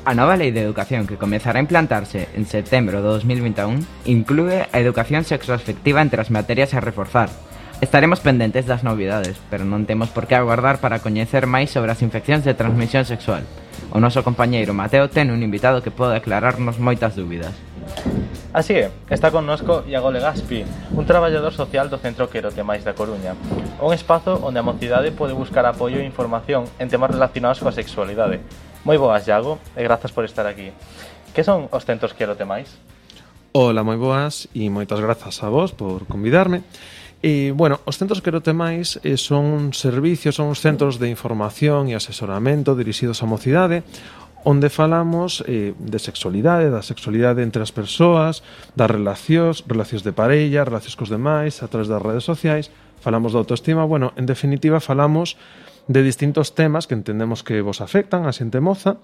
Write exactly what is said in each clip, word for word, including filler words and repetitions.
A nova Lei de Educación que comezará a implantarse en setembro de dos mil vinte e un inclúe a educación sexoafectiva entre as materias a reforzar. Estaremos pendentes das novidades, pero non temos por que aguardar para coñecer máis sobre as infeccións de transmisión sexual. O noso compañeiro Mateo ten un invitado que pode aclararnos moitas dúbidas. Así é, está connosco Iago Legaspi, un traballador social do Centro Querotemais da Coruña, un espazo onde a mocidade pode buscar apoio e información en temas relacionados coa sexualidade. Moi boas, Iago, e grazas por estar aquí. Que son os Centros Querotemais? Ola, moi boas, e moitas grazas a vos por convidarme. E, bueno, os Centros Querotemais eh, son servicios, son os centros de información e asesoramento dirixidos á mocidade, onde falamos eh, de sexualidade, da sexualidade entre as persoas, das relacións, relacións de parella, relacións cos demais, a través das redes sociais, falamos da autoestima, bueno, en definitiva falamos de distintos temas que entendemos que vos afectan a xente moza,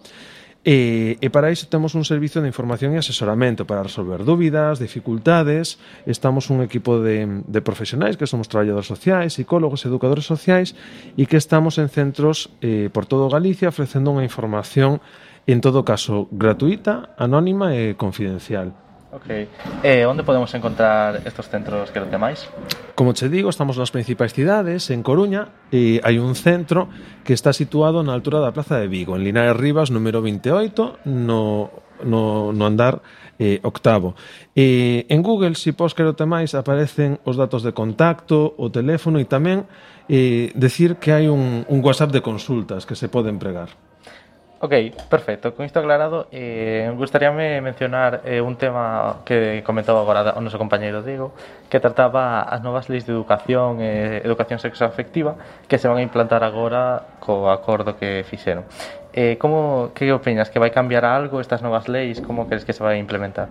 e, e para iso temos un servicio de información e asesoramento para resolver dúbidas, dificultades. Estamos un equipo de, de profesionais que somos traballadores sociais, psicólogos, educadores sociais, e que estamos en centros eh, por todo Galicia ofrecendo unha información en todo caso gratuita, anónima e confidencial. Ok. E onde podemos encontrar estos centros Querotemais? Como che digo, estamos nas principais cidades, en Coruña, e hai un centro que está situado na altura da Plaza de Vigo, en Linares Rivas, número vinte e oito, no, no, no andar eh, octavo. E en Google, se pos Querotemais, aparecen os datos de contacto, o teléfono, e tamén eh, decir que hai un, un WhatsApp de consultas que se pode empregar. Ok, perfecto. Con isto aclarado, eh, gustaríame mencionar eh, un tema que comentaba agora o noso compañeiro Diego, que trataba as novas leis de educación e eh, educación sexoafectiva que se van a implantar agora co acordo que fixeron. Eh, como, que opinas? Que vai cambiar algo estas novas leis? Como crees que se vai implementar?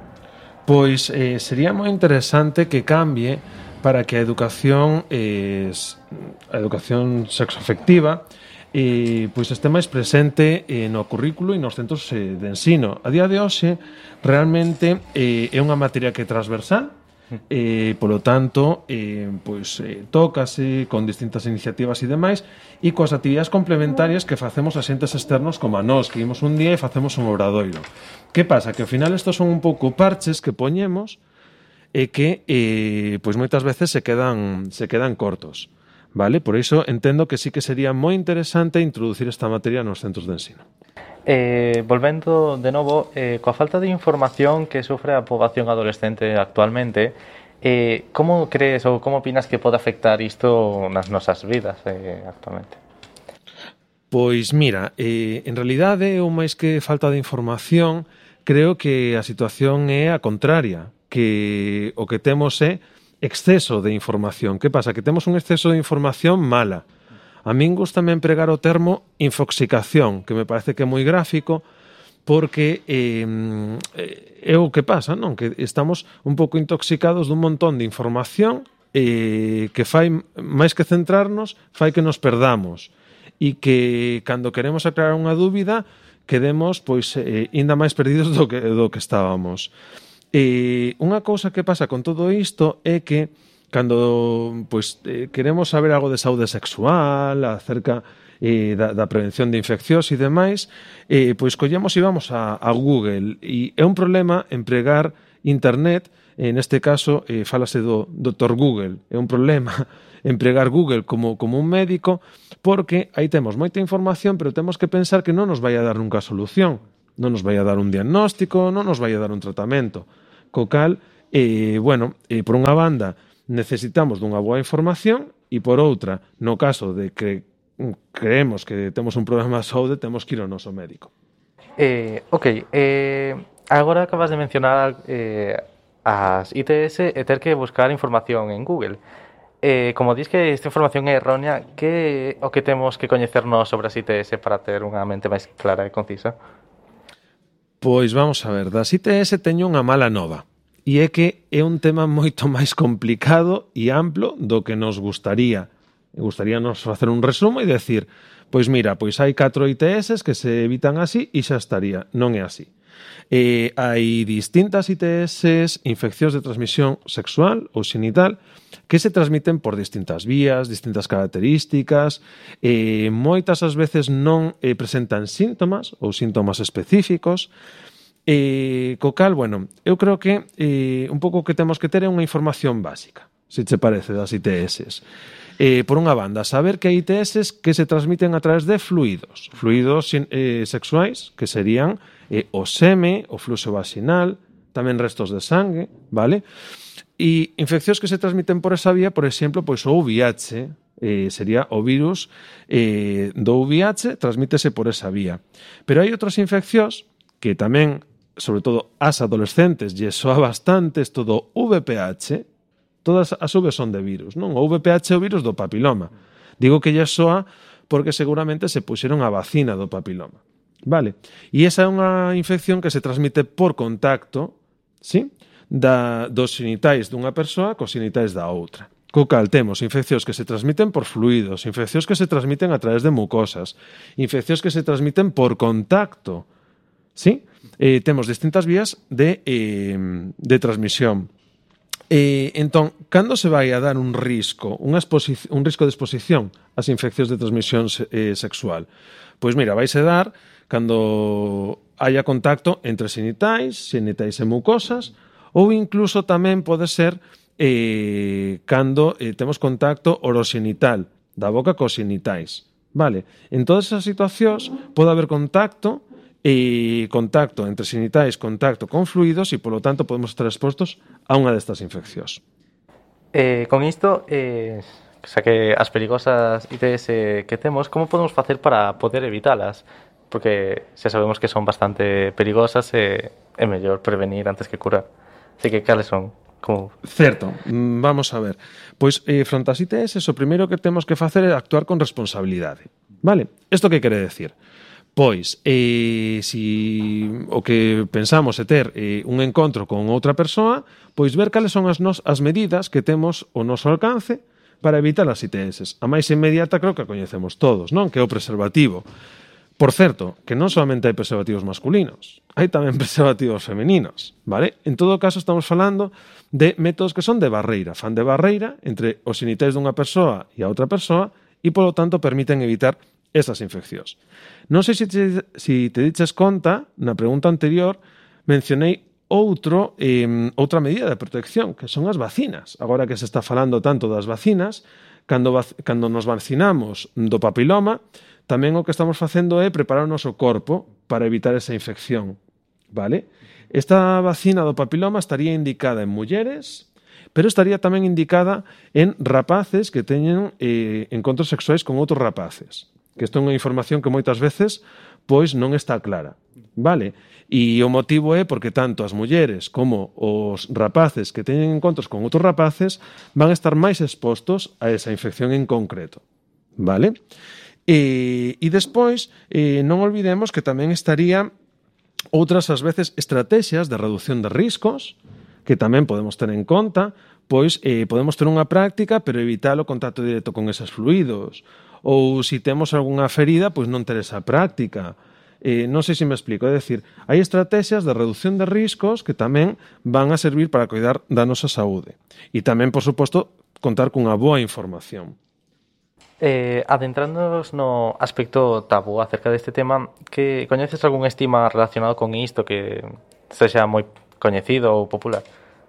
Pois eh, sería moi interesante que cambie para que a educación eh, a educación sexoafectiva e pois este máis presente eh, no currículo e nos centros eh, de ensino. A día de hoxe realmente eh, é unha materia que é transversal, e polo tanto eh, pois eh, tócase con distintas iniciativas e demais, e coas actividades complementarias que facemos a xentes externos como a nós, que imos un día e facemos un obradoiro. Que pasa? Que ao final estos son un pouco parches que poñemos e que eh, pois moitas veces se quedan se quedan cortos. Vale? Por iso entendo que sí que sería moi interesante introducir esta materia nos centros de ensino. Eh, volvendo de novo, eh, coa falta de información que sofre a poboación adolescente actualmente, eh, como crees ou como opinas que pode afectar isto nas nosas vidas eh, actualmente? Pois mira, eh, en realidade, ou máis que falta de información, creo que a situación é a contraria, que o que temos é exceso de información. Que pasa? Que temos un exceso de información mala. A min gustame empregar o termo infoxicación, que me parece que é moi gráfico, porque eh, é o que pasa, non? Que estamos un pouco intoxicados dun montón de información eh, que fai, máis que centrarnos, fai que nos perdamos. E que, cando queremos aclarar unha dúbida, quedemos, pois, eh, ainda máis perdidos do que, do que estábamos. E unha cousa que pasa con todo isto é que cando pois, eh, queremos saber algo de saúde sexual, acerca eh, da, da prevención de infeccións e demais, eh, pois collemos e vamos a, a Google. E é un problema empregar internet, en este caso eh, falase do doutor Google, é un problema empregar Google como, como un médico, porque aí temos moita información, pero temos que pensar que non nos vai a dar nunca a solución. Non nos vai a dar un diagnóstico, non nos vai a dar un tratamento. Co cal, eh, bueno, eh, por unha banda, necesitamos dunha boa información e por outra, no caso de que creemos que temos un problema de saúde, temos que ir ao noso médico. Eh, ok, eh, agora acabas de mencionar eh, as I T S e ter que buscar información en Google. Eh, como dis que esta información é errónea, que o que temos que coñecernos sobre as I T S para ter unha mente máis clara e concisa? Pois vamos a ver, das I T S teño unha mala nova, e é que é un tema moito máis complicado e amplo do que nos gustaría. Gustaríanos facer un resumo e decir, pois mira, pois hai catro I T S que se evitan así e xa estaría. Non é así. Eh, hai distintas I T S, infeccións de transmisión sexual ou xenital, que se transmiten por distintas vías, distintas características, eh, moitas as veces non eh, presentan síntomas ou síntomas específicos, eh, co cal, bueno, eu creo que eh, un pouco que temos que ter é unha información básica, se che parece, das I T S. Eh, por unha banda, saber que hai I T S que se transmiten a través de fluidos, fluidos eh, sexuais, que serían eh, o seme, o fluxo vaginal, tamén restos de sangue, vale? E infeccións que se transmiten por esa vía, por exemplo, pois o V I H, eh, sería o virus eh, do V I H, transmítese por esa vía. Pero hai outras infeccións que tamén, sobre todo as adolescentes, lle soa bastante isto do V P H, todas as V son de virus, non? O V P H é o virus do papiloma. Digo que lle soa porque seguramente se puxeron a vacina do papiloma. Vale? E esa é unha infección que se transmite por contacto, sí? Da, dos xenitais dunha persoa cos xenitais da outra. Co cal temos infeccións que se transmiten por fluidos, infeccións que se transmiten a través de mucosas, infeccións que se transmiten por contacto, sí? Eh, temos distintas vías de, eh, de transmisión. Eh, entón, cando se vai a dar un risco, unha un risco de exposición ás infeccións de transmisión eh, sexual? Pois mira, vaise dar cando haya contacto entre xenitais, xenitais e mucosas, ou incluso tamén pode ser eh, cando eh, temos contacto oroxenital, da boca cos xenitais. Vale? En todas esas situacións pode haber contacto e contacto entre xenitais, contacto con fluidos e, polo tanto, podemos estar expostos a unha destas infeccións. Eh, con isto, eh, xa que as perigosas I T S que temos, como podemos facer para poder evitalas? Porque xa sabemos que son bastante perigosas e é mellor prevenir antes que curar. Así que, cales son? Como... Certo, vamos a ver. Pois, eh, fronte ás I T S, o primeiro que temos que facer é actuar con responsabilidade. Vale? Isto que quere decir? Pois, eh, si o que pensamos é ter eh, un encontro con outra persoa, pois ver cales son as, nos, as medidas que temos ao noso alcance para evitar as I T S. A máis inmediata creo que a coñecemos todos, non? Que é o preservativo. Por certo, que non solamente hai preservativos masculinos, hai tamén preservativos femininos, vale? En todo caso, estamos falando de métodos que son de barreira, fan de barreira entre os xenitais dunha persoa e a outra persoa e, polo tanto, permiten evitar esas infeccións. Non sei se te, se te diches conta, na pregunta anterior, mencionei outro, eh, outra medida de protección, que son as vacinas. Agora que se está falando tanto das vacinas, cando, cando nos vacinamos do papiloma, tamén o que estamos facendo é preparar o noso corpo para evitar esa infección, vale? Esta vacina do papiloma estaría indicada en mulleres, pero estaría tamén indicada en rapaces que teñen eh, encontros sexuais con outros rapaces. Que isto é unha información que moitas veces pois non está clara, vale? E o motivo é porque tanto as mulleres como os rapaces que teñen encontros con outros rapaces van a estar máis expostos a esa infección en concreto, vale? E, e despois, eh, non olvidemos que tamén estaría outras, ás veces, estrategias de reducción de riscos, que tamén podemos ter en conta, pois eh, podemos ter unha práctica, pero evitar o contacto directo con esos fluidos. Ou, se temos algunha ferida, pois non ter esa práctica. Eh, non sei se me explico, é dicir, hai estrategias de reducción de riscos que tamén van a servir para cuidar da nosa saúde. E tamén, por suposto, contar cunha boa información. Eh, adentrándonos no aspecto tabú acerca deste tema, que coñeces algún estigma relacionado con isto que sexa moi coñecido ou popular?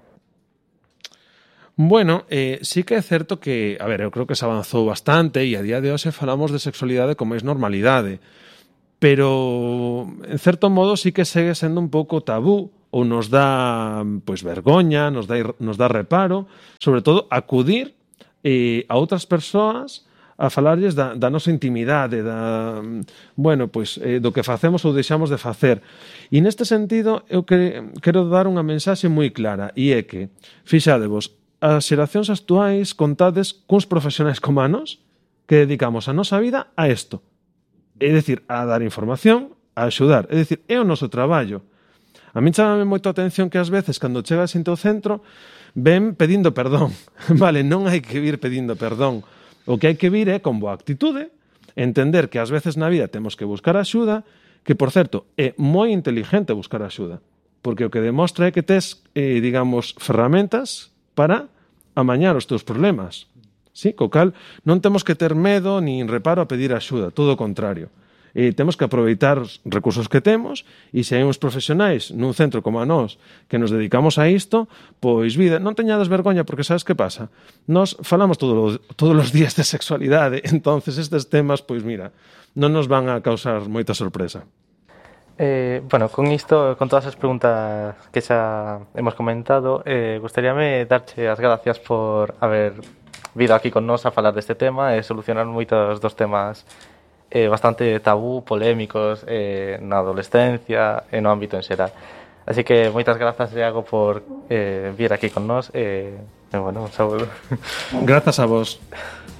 Bueno, eh, sí que é certo que, a ver, eu creo que se avanzou bastante e a día de hoxe falamos de sexualidade con máis normalidade, pero en certo modo sí que segue sendo un pouco tabú ou nos dá pois vergoña, nos dá, nos dá reparo, sobre todo acudir eh, a outras persoas a falarlles da, da nosa intimidade, da, bueno, pois, eh, do que facemos ou deixamos de facer. E neste sentido, eu que, quero dar unha mensaxe moi clara, e é que, fixadevos, as xeracións actuais contades cuns profesionais como anos que dedicamos a nosa vida a isto. É dicir, a dar información, a axudar. É dicir, é o noso traballo. A min chamame moito a atención que ás veces, cando chega xente ao centro, ven pedindo perdón. Vale, non hai que vir pedindo perdón. O que hai que vir é con boa actitude, entender que ás veces na vida temos que buscar axuda, que, por certo, é moi inteligente buscar axuda, porque o que demostra é que tes, eh, digamos, ferramentas para amañar os teus problemas. Sí? Co cal, non temos que ter medo nin reparo a pedir axuda, todo o contrario. E temos que aproveitar os recursos que temos e se hai uns profesionais nun centro como a nós que nos dedicamos a isto, pois vida, non teñades vergoña porque sabes que pasa? Nós falamos todo, todos os días de sexualidade, entonces estes temas, pois mira, non nos van a causar moita sorpresa. Eh, bueno, con isto, con todas as preguntas que xa hemos comentado, eh, gustaríame darche as gracias por haber vido aquí con nós a falar deste tema e solucionar moitos dos temas eh, bastante tabú, polémicos eh, na adolescencia e no ámbito en xeral. Así que moitas grazas, Iago, por eh, vir aquí con nós e, eh, bueno, un saúdo. Grazas a vos.